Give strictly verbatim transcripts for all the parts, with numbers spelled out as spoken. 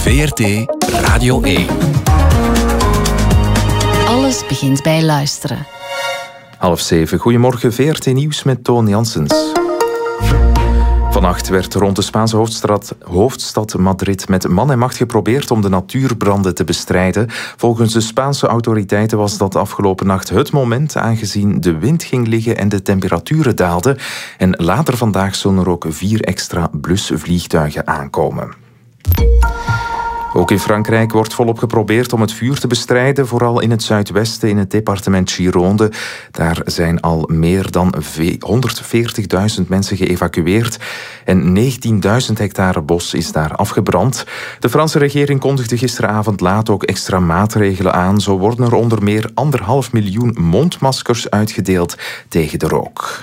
V R T Radio één. Alles begint bij luisteren. Half zeven, goedemorgen, V R T Nieuws met Toon Janssens. Vannacht werd rond de Spaanse hoofdstad, hoofdstad Madrid met man en macht geprobeerd om de natuurbranden te bestrijden. Volgens de Spaanse autoriteiten was dat afgelopen nacht het moment, aangezien de wind ging liggen en de temperaturen daalden. En later vandaag zullen er ook vier extra blusvliegtuigen aankomen. Ook in Frankrijk wordt volop geprobeerd om het vuur te bestrijden, vooral in het zuidwesten, in het departement Gironde. Daar zijn al meer dan honderdveertigduizend mensen geëvacueerd en negentienduizend hectare bos is daar afgebrand. De Franse regering kondigde gisteravond laat ook extra maatregelen aan. Zo worden er onder meer anderhalf miljoen mondmaskers uitgedeeld tegen de rook.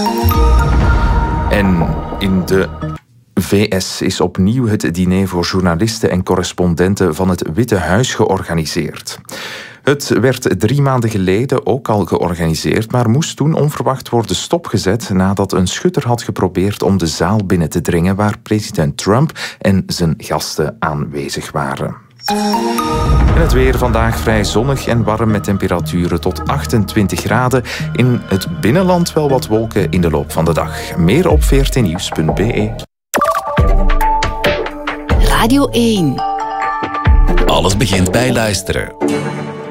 En in de V S is opnieuw het diner voor journalisten en correspondenten van het Witte Huis georganiseerd. Het werd drie maanden geleden ook al georganiseerd, maar moest toen onverwacht worden stopgezet nadat een schutter had geprobeerd om de zaal binnen te dringen waar president Trump en zijn gasten aanwezig waren. En het weer vandaag vrij zonnig en warm met temperaturen tot achtentwintig graden. In het binnenland wel wat wolken in de loop van de dag. Meer op v r t nieuws punt b e. Radio één. Alles begint bij luisteren.